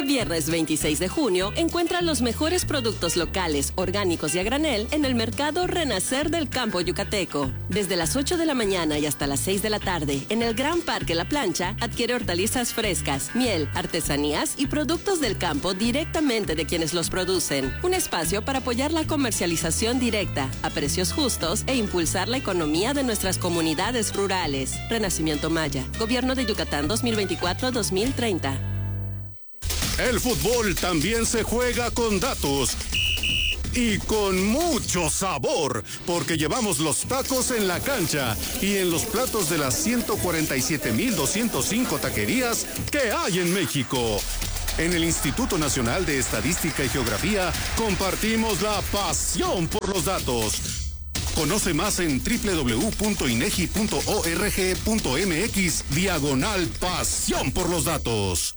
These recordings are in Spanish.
Este viernes 26 de junio encuentra los mejores productos locales, orgánicos y a granel en el mercado Renacer del Campo Yucateco. Desde las 8 de la mañana y hasta las 6 de la tarde, en el Gran Parque La Plancha, adquiere hortalizas frescas, miel, artesanías y productos del campo directamente de quienes los producen. Un espacio para apoyar la comercialización directa, a precios justos e impulsar la economía de nuestras comunidades rurales. Renacimiento Maya, Gobierno de Yucatán 2024-2030. El fútbol también se juega con datos y con mucho sabor, porque llevamos los tacos en la cancha y en los platos de las 147,205 taquerías que hay en México. En el Instituto Nacional de Estadística y Geografía compartimos la pasión por los datos. Conoce más en www.inegi.org.mx/pasión por los datos.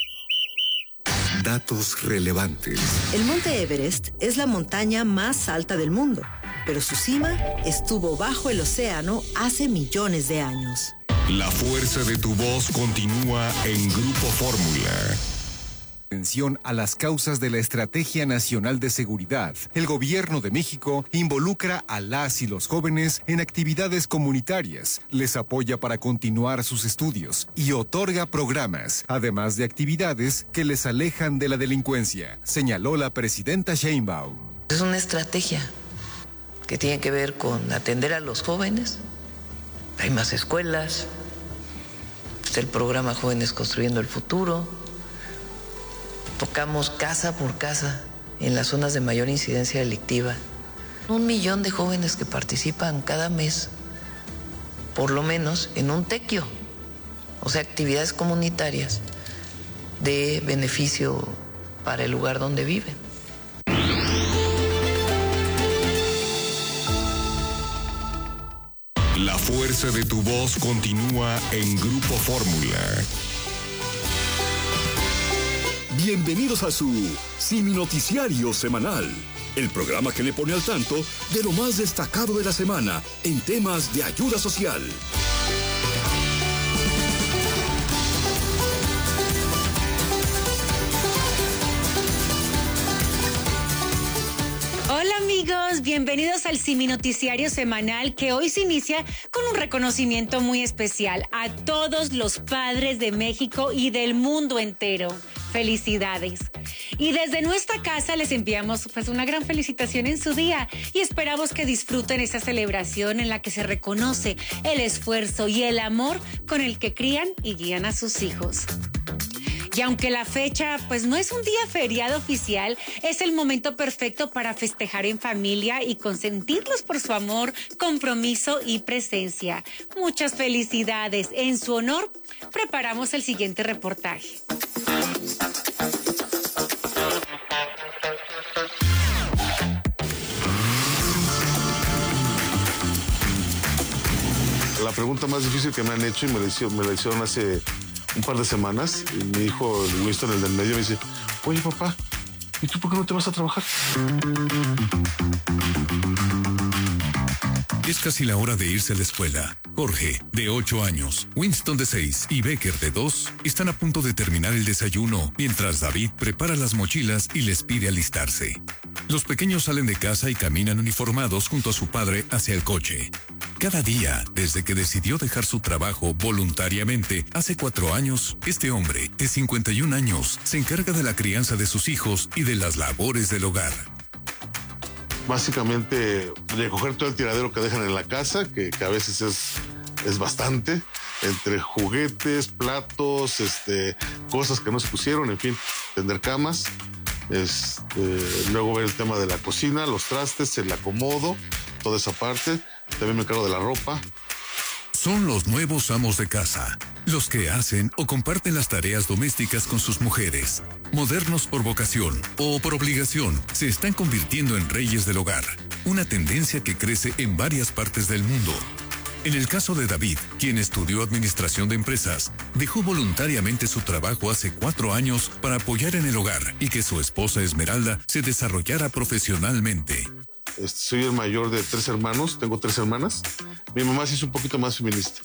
Datos relevantes. El Monte Everest es la montaña más alta del mundo, pero su cima estuvo bajo el océano hace millones de años. La fuerza de tu voz continúa en Grupo Fórmula. Atención a las causas de la Estrategia Nacional de Seguridad. El Gobierno de México involucra a las y los jóvenes en actividades comunitarias, les apoya para continuar sus estudios y otorga programas, además de actividades que les alejan de la delincuencia, señaló la presidenta Sheinbaum. Es una estrategia que tiene que ver con atender a los jóvenes. Hay más escuelas, está el programa Jóvenes Construyendo el Futuro. Tocamos casa por casa en las zonas de mayor incidencia delictiva. 1 millón de jóvenes que participan cada mes, por lo menos en un tequio, o sea, actividades comunitarias de beneficio para el lugar donde viven. La fuerza de tu voz continúa en Grupo Fórmula. Bienvenidos a su Simi Noticiario Semanal, el programa que le pone al tanto de lo más destacado de la semana en temas de ayuda social. Hola amigos, bienvenidos al Simi Noticiario Semanal, que hoy se inicia con un reconocimiento muy especial a todos los padres de México y del mundo entero. Felicidades. Y desde nuestra casa les enviamos una gran felicitación en su día y esperamos que disfruten esta celebración en la que se reconoce el esfuerzo y el amor con el que crían y guían a sus hijos. Y aunque la fecha no es un día feriado oficial, es el momento perfecto para festejar en familia y consentirlos por su amor, compromiso y presencia. Muchas felicidades. En su honor, preparamos el siguiente reportaje. La pregunta más difícil que me han hecho, y me la hicieron hace un par de semanas, y mi hijo Winston, el del medio, me dice: oye papá, ¿y tú por qué no te vas a trabajar? Es casi la hora de irse a la escuela. Jorge, de 8 años, Winston, de 6 y Becker, de 2, están a punto de terminar el desayuno, mientras David prepara las mochilas y les pide alistarse. Los pequeños salen de casa y caminan uniformados junto a su padre hacia el coche. Cada día, desde que decidió dejar su trabajo voluntariamente hace 4 años, este hombre, de 51 años, se encarga de la crianza de sus hijos y de las labores del hogar. Básicamente, recoger todo el tiradero que dejan en la casa, que a veces es bastante, entre juguetes, platos, cosas que no se pusieron, en fin, tender camas. Luego ver el tema de la cocina, los trastes, el acomodo, toda esa parte. También me encargo de la ropa. Son los nuevos amos de casa, los que hacen o comparten las tareas domésticas con sus mujeres. Modernos por vocación o por obligación, se están convirtiendo en reyes del hogar, una tendencia que crece en varias partes del mundo. En el caso de David, quien estudió administración de empresas, dejó voluntariamente su trabajo hace 4 años para apoyar en el hogar y que su esposa Esmeralda se desarrollara profesionalmente. Soy el mayor de 3 hermanos, tengo 3 hermanas. Mi mamá sí es un poquito más feminista.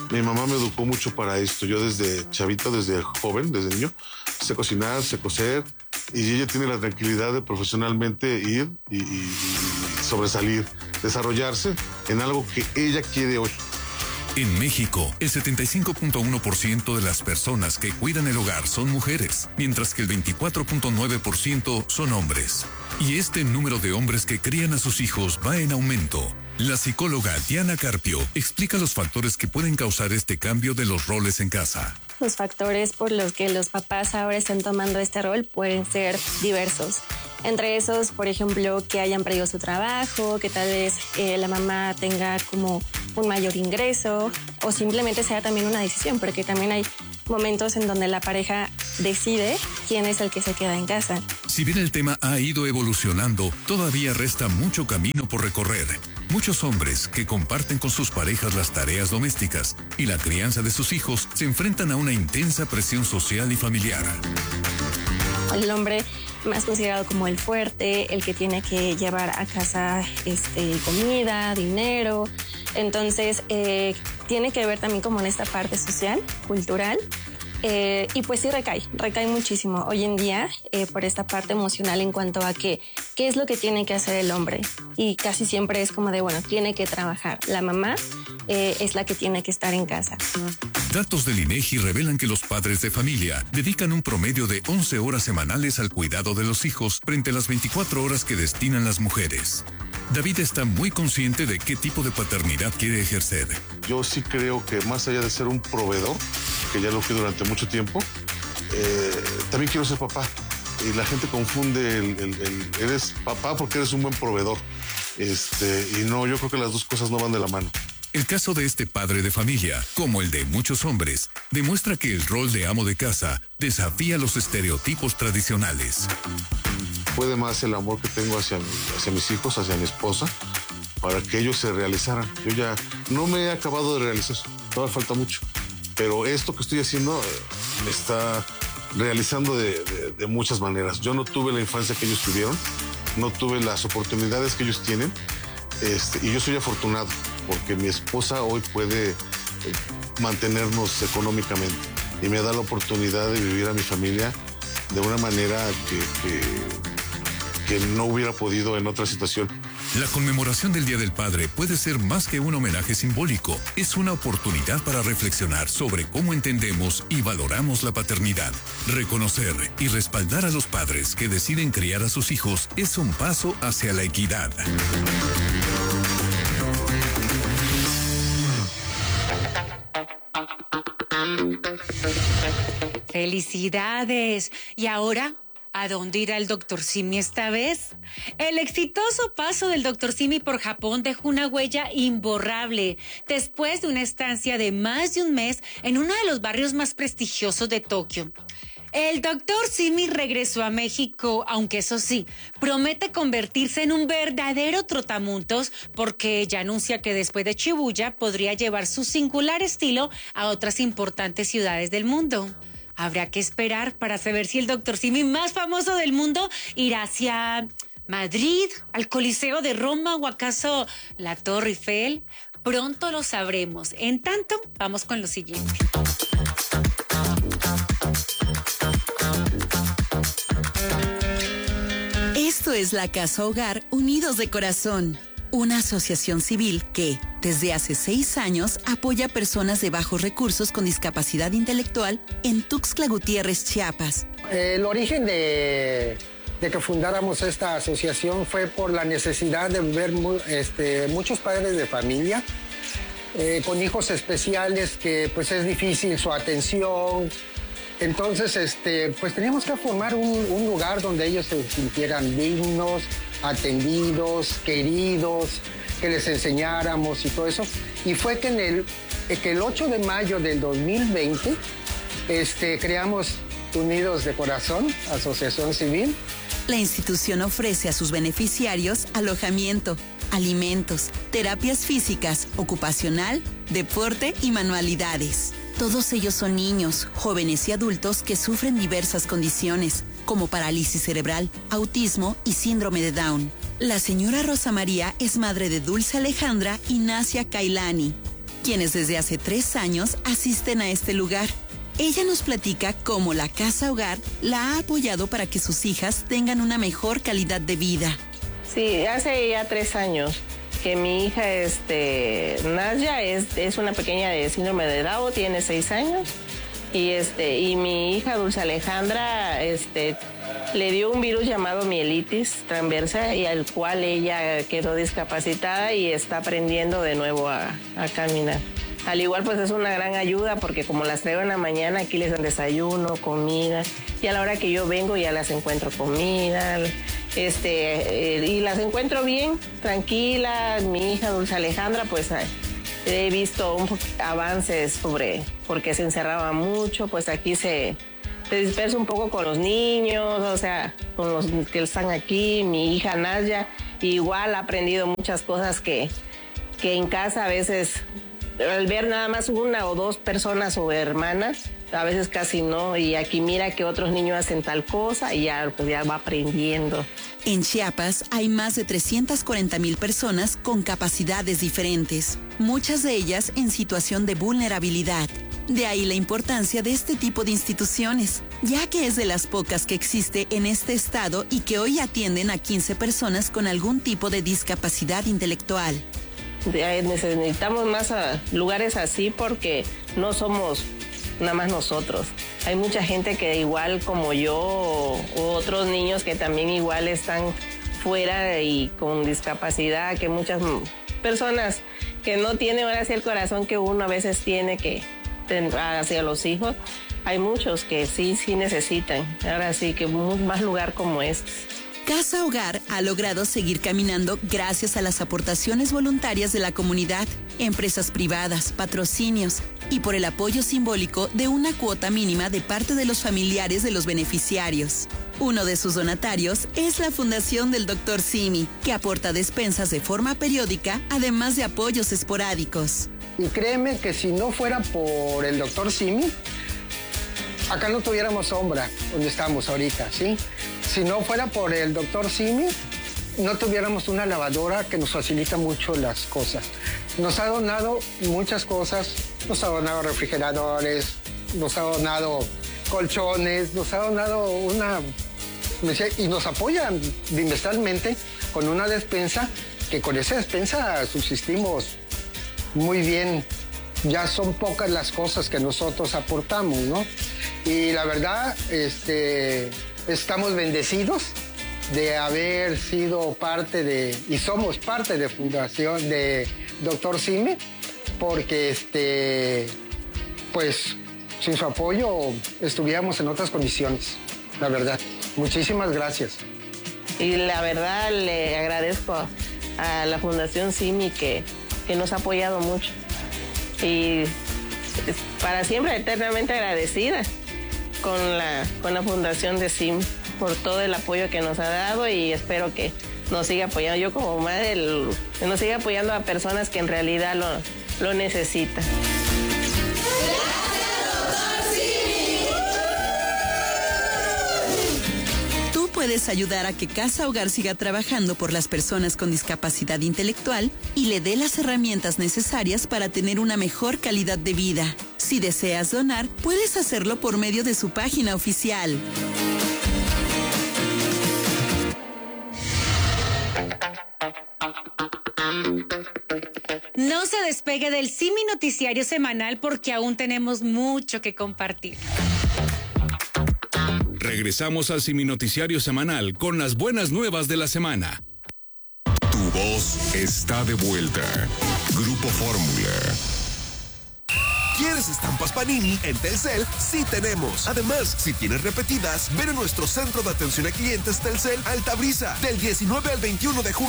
Mi mamá me educó mucho para esto. Yo desde chavito, desde joven, desde niño, sé cocinar, sé coser, y ella tiene la tranquilidad de profesionalmente ir y sobresalir, desarrollarse en algo que ella quiere hoy. En México, el 75.1% de las personas que cuidan el hogar son mujeres, mientras que el 24.9% son hombres. Y este número de hombres que crían a sus hijos va en aumento. La psicóloga Diana Carpio explica los factores que pueden causar este cambio de los roles en casa. Los factores por los que los papás ahora están tomando este rol pueden ser diversos. Entre esos, por ejemplo, que hayan perdido su trabajo, que tal vez la mamá tenga como un mayor ingreso, o simplemente sea también una decisión, porque también hay momentos en donde la pareja decide quién es el que se queda en casa. Si bien el tema ha ido evolucionando, todavía resta mucho camino por recorrer. Muchos hombres que comparten con sus parejas las tareas domésticas y la crianza de sus hijos se enfrentan a una intensa presión social y familiar. El hombre más considerado como el fuerte, el que tiene que llevar a casa comida, dinero. Entonces, tiene que ver también como en esta parte social, cultural. Y pues sí recae muchísimo hoy en día por esta parte emocional en cuanto a qué es lo que tiene que hacer el hombre. Y casi siempre es como de, bueno, tiene que trabajar. La mamá es la que tiene que estar en casa. Datos del INEGI revelan que los padres de familia dedican un promedio de 11 horas semanales al cuidado de los hijos frente a las 24 horas que destinan las mujeres. David está muy consciente de qué tipo de paternidad quiere ejercer. Yo sí creo que más allá de ser un proveedor, que ya lo fui durante mucho tiempo, también quiero ser papá. Y la gente confunde eres papá porque eres un buen proveedor. Y no, yo creo que las dos cosas no van de la mano. El caso de este padre de familia, como el de muchos hombres, demuestra que el rol de amo de casa desafía los estereotipos tradicionales. Puede más el amor que tengo hacia mis hijos, hacia mi esposa, para que ellos se realizaran. Yo ya no me he acabado de realizar, todavía falta mucho. Pero esto que estoy haciendo me está realizando de muchas maneras. Yo no tuve la infancia que ellos tuvieron, no tuve las oportunidades que ellos tienen, y yo soy afortunado porque mi esposa hoy puede mantenernos económicamente y me da la oportunidad de vivir a mi familia de una manera que no hubiera podido en otra situación. La conmemoración del Día del Padre puede ser más que un homenaje simbólico. Es una oportunidad para reflexionar sobre cómo entendemos y valoramos la paternidad. Reconocer y respaldar a los padres que deciden criar a sus hijos es un paso hacia la equidad. ¡Felicidades! ¿Y ahora? ¿A dónde irá el Dr. Simi esta vez? El exitoso paso del Dr. Simi por Japón dejó una huella imborrable después de una estancia de más de un mes en uno de los barrios más prestigiosos de Tokio. El Dr. Simi regresó a México, aunque eso sí, promete convertirse en un verdadero trotamundos porque ya anuncia que después de Shibuya podría llevar su singular estilo a otras importantes ciudades del mundo. Habrá que esperar para saber si el Dr. Simi más famoso del mundo irá hacia Madrid, al Coliseo de Roma o acaso la Torre Eiffel. Pronto lo sabremos. En tanto, vamos con lo siguiente. Esto es la Casa Hogar Unidos de Corazón, una asociación civil que, desde hace 6 años, apoya a personas de bajos recursos con discapacidad intelectual en Tuxtla Gutiérrez, Chiapas. El origen de que fundáramos esta asociación fue por la necesidad de ver muchos padres de familia con hijos especiales que pues es difícil su atención. Entonces, pues teníamos que formar un lugar donde ellos se sintieran dignos, atendidos, queridos, que les enseñáramos y todo eso. Y fue que el 8 de mayo del 2020 creamos Unidos de Corazón, Asociación Civil. La institución ofrece a sus beneficiarios alojamiento, alimentos, terapias físicas, ocupacional, deporte y manualidades. Todos ellos son niños, jóvenes y adultos que sufren diversas condiciones, como parálisis cerebral, autismo y síndrome de Down. La señora Rosa María es madre de Dulce Alejandra y Nacia Kailani. quienes desde hace 3 años asisten a este lugar. Ella nos platica cómo la Casa Hogar la ha apoyado para que sus hijas tengan una mejor calidad de vida. Sí, hace ya 3 años que mi hija Nadia es una pequeña de síndrome de Down, tiene 6 años. Y mi hija Dulce Alejandra le dio un virus llamado mielitis transversa y al cual ella quedó discapacitada y está aprendiendo de nuevo a caminar. Al igual pues es una gran ayuda porque como las traigo en la mañana, aquí les dan desayuno, comida, y a la hora que yo vengo ya las encuentro comida, y las encuentro bien, tranquilas. Mi hija Dulce Alejandra pues he visto avances porque se encerraba mucho, pues aquí se dispersa un poco con los niños, o sea, con los que están aquí. Mi hija Nadia igual ha aprendido muchas cosas que en casa a veces, al ver nada más 1 o 2 personas o hermanas, a veces casi no, y aquí mira que otros niños hacen tal cosa y ya va aprendiendo. En Chiapas hay más de 340,000 personas con capacidades diferentes, muchas de ellas en situación de vulnerabilidad. De ahí la importancia de este tipo de instituciones, ya que es de las pocas que existe en este estado y que hoy atienden a 15 personas con algún tipo de discapacidad intelectual. Necesitamos más lugares así porque no somos nada más nosotros. Hay mucha gente que igual como yo o otros niños que también igual están fuera y con discapacidad, que muchas personas que no tienen ahora sí el corazón que uno a veces tiene que hacia los hijos, hay muchos que sí necesitan. Ahora sí que más lugar como este. Casa Hogar ha logrado seguir caminando gracias a las aportaciones voluntarias de la comunidad, empresas privadas, patrocinios y por el apoyo simbólico de una cuota mínima de parte de los familiares de los beneficiarios. Uno de sus donatarios es la Fundación del Dr. Simi, que aporta despensas de forma periódica, además de apoyos esporádicos. Y créeme que si no fuera por el Dr. Simi, acá no tuviéramos sombra donde estamos ahorita, ¿sí? Si no fuera por el Dr. Simi, no tuviéramos una lavadora que nos facilita mucho las cosas. Nos ha donado muchas cosas, nos ha donado refrigeradores, nos ha donado colchones, nos ha donado y nos apoya bimestralmente con una despensa, que con esa despensa subsistimos muy bien. Ya son pocas las cosas que nosotros aportamos, ¿no? Y la verdad, estamos bendecidos de haber sido parte y somos parte de Fundación de Dr. Simi, porque pues sin su apoyo estuviéramos en otras condiciones, la verdad. Muchísimas gracias. Y la verdad le agradezco a la Fundación Simi que nos ha apoyado mucho. Y para siempre eternamente agradecida con la Fundación de Simi por todo el apoyo que nos ha dado, y espero que nos siga apoyando. Yo como madre, que nos siga apoyando a personas que en realidad lo necesitan. Tú puedes ayudar a que Casa Hogar siga trabajando por las personas con discapacidad intelectual y le dé las herramientas necesarias para tener una mejor calidad de vida. Si deseas donar, puedes hacerlo por medio de su página oficial. No se despegue del Simi Noticiario Semanal porque aún tenemos mucho que compartir. Regresamos al Simi Noticiario Semanal con las buenas nuevas de la semana. Tu voz está de vuelta. Grupo Fórmula. ¿Quieres estampas Panini? En Telcel sí tenemos. Además, si tienes repetidas, ven a nuestro centro de atención a clientes Telcel Altabrisa del 19 al 21 de junio.